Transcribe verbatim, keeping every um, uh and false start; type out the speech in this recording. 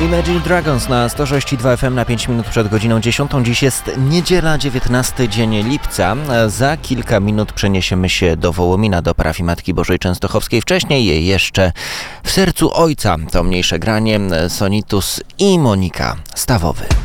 Imagine Dragons na sto sześć i dwa F M na pięć minut przed godziną dziesiątą. Dziś jest niedziela, dziewiętnasty dzień lipca. Za kilka minut przeniesiemy się do Wołomina, do parafii Matki Bożej Częstochowskiej. Wcześniej jeszcze w sercu Ojca to mniejsze granie Sonitus i Monika Stawowy.